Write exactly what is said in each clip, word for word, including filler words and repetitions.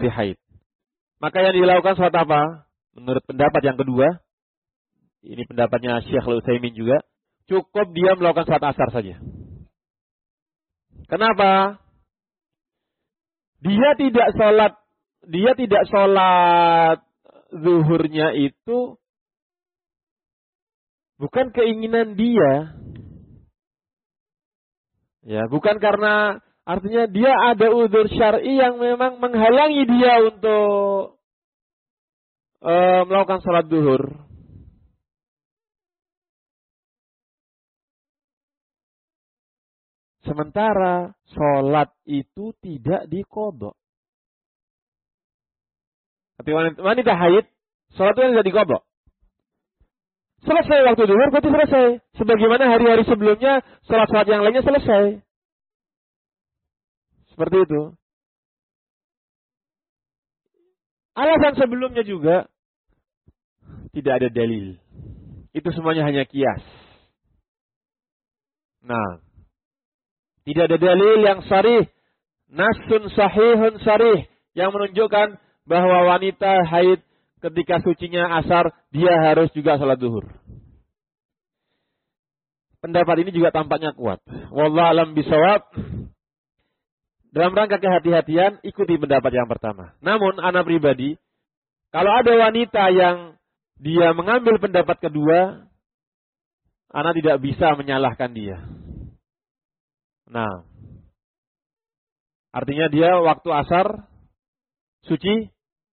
haid. Maka yang dilakukan sholat apa? Menurut pendapat yang kedua, ini pendapatnya Syekh Al-Utsaimin juga, cukup dia melakukan sholat asar saja. Kenapa? Dia tidak sholat, dia tidak sholat zuhurnya itu bukan keinginan dia. Ya, bukan karena artinya dia ada udzur syar'i yang memang menghalangi dia untuk uh, melakukan sholat zuhur. Sementara sholat itu tidak diqadha. Tapi wanita, wanita haid, sholat itu tidak diqadha. Selesai waktu zuhur, berarti selesai. Sebagaimana hari-hari sebelumnya, sholat-sholat yang lainnya selesai. Seperti itu. Alasan sebelumnya juga, tidak ada dalil. Itu semuanya hanya kias. Nah, tidak ada dalil yang sarih, nasun sahihun sarih, yang menunjukkan bahwa wanita haid ketika sucinya asar, dia harus juga sholat zuhur. Pendapat ini juga tampaknya kuat. Wallahu a'lam bishawab. Dalam rangka kehati-hatian, ikuti pendapat yang pertama. Namun, ana pribadi, kalau ada wanita yang dia mengambil pendapat kedua, ana tidak bisa menyalahkan dia. Nah, artinya dia waktu asar, suci,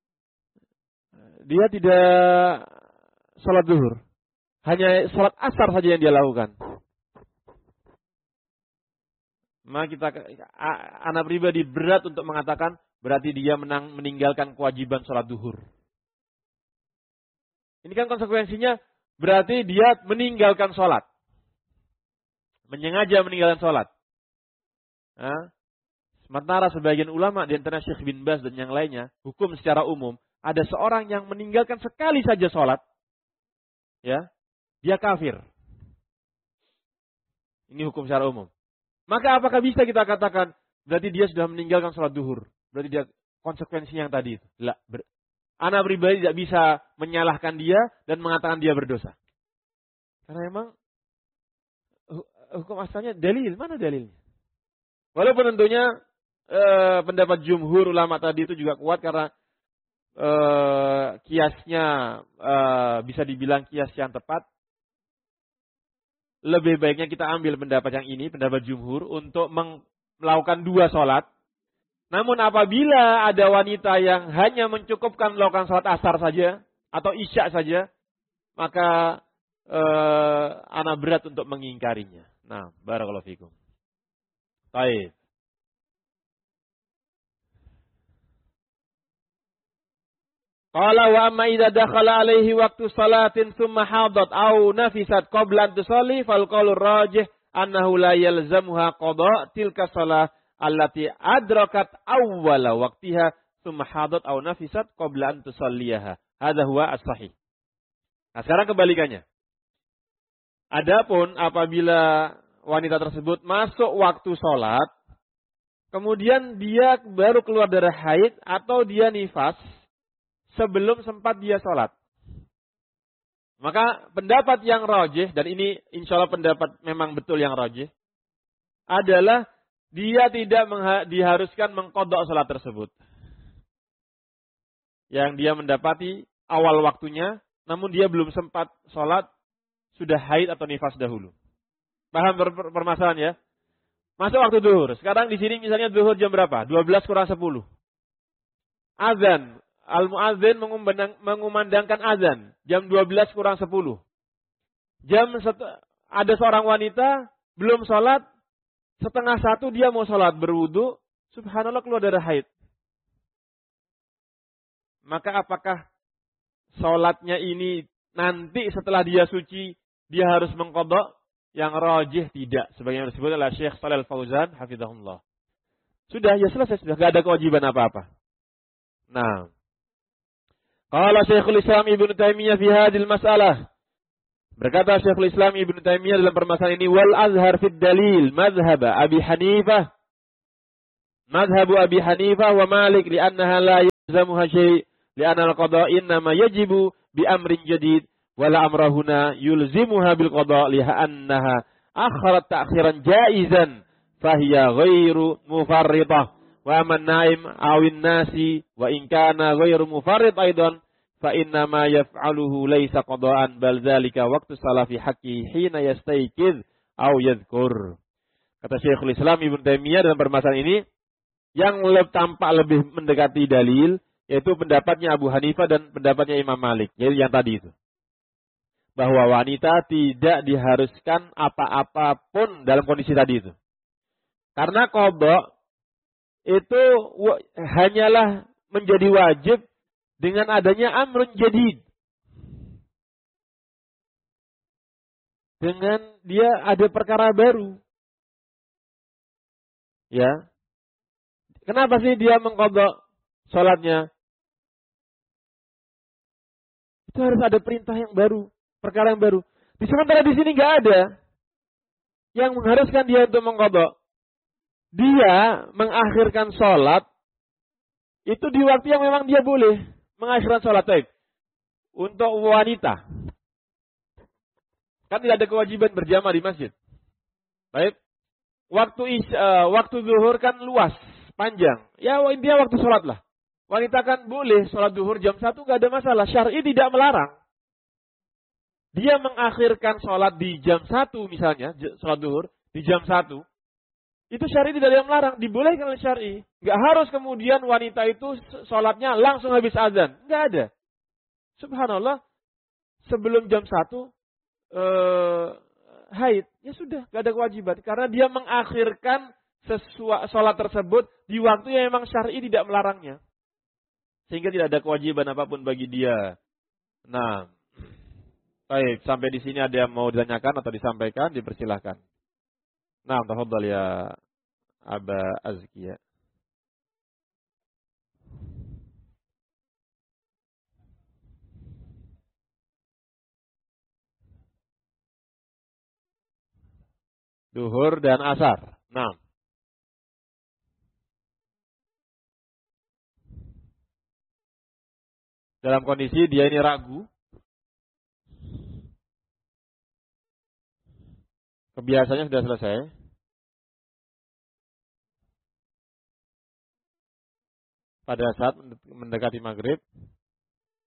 dia tidak sholat zuhur. Hanya sholat asar saja yang dia lakukan. Maka kita, anak pribadi berat untuk mengatakan, berarti dia menang, meninggalkan kewajiban sholat zuhur. Ini kan konsekuensinya, berarti dia meninggalkan sholat. Menyengaja meninggalkan sholat. Nah, sementara sebagian ulama, di antara Syekh bin Baz dan yang lainnya, hukum secara umum, ada seorang yang meninggalkan sekali saja sholat, ya, dia kafir. Ini hukum secara umum. Maka apakah bisa kita katakan berarti dia sudah meninggalkan sholat duhur? Berarti dia konsekuensinya yang tadi itu. Lah, ber, anak pribadi tidak bisa menyalahkan dia dan mengatakan dia berdosa. Karena memang hukum asalnya dalil, mana dalilnya? Walaupun tentunya eh, pendapat jumhur ulama tadi itu juga kuat karena Uh, kiasnya uh, bisa dibilang kias yang tepat. Lebih baiknya kita ambil pendapat yang ini, pendapat jumhur, untuk melakukan dua sholat. Namun apabila ada wanita yang hanya mencukupkan melakukan sholat asar saja atau isya saja, maka uh, ana berat untuk mengingkarinya. Nah, barakallahu fikum. Baik. Qala wa amma idza dakhala alaihi waqtu salatin thumma hadat aw nafisat qabla an tusalli fal qawlu rajih annahu la yalzamuha qada tilka shalah allati adrakat awwala waqtiha thumma hadat aw nafisat qabla an tusalliyaha. Hadza huwa as-sahih. Nah, sekarang kebalikannya. Adapun apabila wanita tersebut masuk waktu salat, kemudian dia baru keluar dari haid atau dia nifas sebelum sempat dia sholat. Maka pendapat yang rajih, dan ini insya Allah pendapat memang betul yang rajih, adalah dia tidak mengha- diharuskan mengqadha sholat tersebut. Yang dia mendapati awal waktunya, namun dia belum sempat sholat, sudah haid atau nifas dahulu. Paham per- per- permasalahan ya? Masuk waktu duhur. Sekarang di sini misalnya duhur jam berapa? dua belas kurang sepuluh. Azan. Al-mu'adzin mengumandangkan azan jam dua belas kurang sepuluh. Jam set- ada seorang wanita belum sholat, setengah satu dia mau sholat berwudu, subhanallah keluar dari haid. Maka apakah sholatnya ini nanti setelah dia suci dia harus mengqadha? Yang rajih tidak, sebagaimana disebut oleh Syekh Shalal Fauzan hafizahullah. Sudah, ya selesai, sudah enggak ada kewajiban apa-apa. Nah, qala Syekhul Islam Ibnu Taimiyah fi hadhil mas'alah. Berkata Syekhul Islam Ibnu Taimiyah dalam permasalahan ini, wal azhar fid dalil madhhab Abi Hanifah. Madhhabu Abi Hanifah wa Malik li'annaha la zamuha syai' li'anna al-qada' innama yajibu bi amrin jadid wala amrahuna yulzimuha bil qada' li'annaha akharat ta'khiran jaizan fahiya ghairu mufarridah wa man naim awin nasi wa in kana ghairu mufarrid aidan fa inna ma yaf'aluhu laysa qada'an bal dzalika waqtu salafi haqqi hina yastayqiz aw yadhkur. Kata Syekhul Islam Ibnu Taimiyah dalam permasalahan ini yang lebih tampak lebih mendekati dalil yaitu pendapatnya Abu Hanifah dan pendapatnya Imam Malik, yaitu yang tadi itu. Bahwa wanita tidak diharuskan apa-apa pun dalam kondisi tadi itu. Karena qada itu hanyalah menjadi wajib dengan adanya amrun jadid. Dengan dia ada perkara baru. Ya. Kenapa sih dia mengqada salatnya? Itu harus ada perintah yang baru, perkara yang baru. Di sementara di sini nggak ada yang mengharuskan dia untuk mengqada. Dia mengakhirkan salat itu di waktu yang memang dia boleh mengakhirkan salat. Baik. Untuk wanita kan tidak ada kewajiban berjamaah di masjid. Baik. Waktu is, uh, waktu zuhur kan luas, panjang. Ya intinya waktu sholat lah. Wanita kan boleh sholat zuhur jam satu gak ada masalah. Syar'i tidak melarang. Dia mengakhirkan sholat di jam satu misalnya, sholat zuhur di jam satu. Itu syar'i tidak ada yang melarang, dibolehkan oleh syar'i. Gak harus kemudian wanita itu sholatnya langsung habis azan. Gak ada. Subhanallah, sebelum jam satu uh, haid, ya sudah, gak ada kewajiban. Karena dia mengakhirkan sesuatu sholat tersebut di waktu yang memang syar'i tidak melarangnya. Sehingga tidak ada kewajiban apapun bagi dia. Nah, baik, sampai di sini ada yang mau ditanyakan atau disampaikan, dipersilahkan. Nah, tafadhal ya Aba Azkiya. Duhur dan asar. Nah. Dalam kondisi dia ini ragu. Kebiasaannya sudah selesai. Pada saat mendekati maghrib.